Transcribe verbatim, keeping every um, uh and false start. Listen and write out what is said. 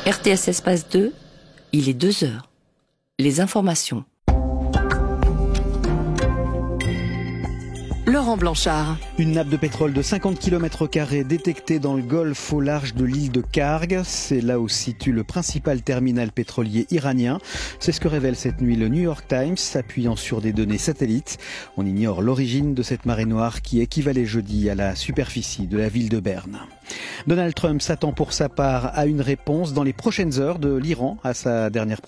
R T S Espace deux, il est deux heures. Les informations. Laurent Blanchard. Une nappe de pétrole de cinquante kilomètres carrés détectée dans le golfe au large de l'île de Kharg. C'est là où se situe le principal terminal pétrolier iranien. C'est ce que révèle cette nuit le New York Times, s'appuyant sur des données satellites. On ignore l'origine de cette marée noire qui équivalait jeudi à la superficie de la ville de Berne. Donald Trump s'attend pour sa part à une réponse dans les prochaines heures de l'Iran à sa dernière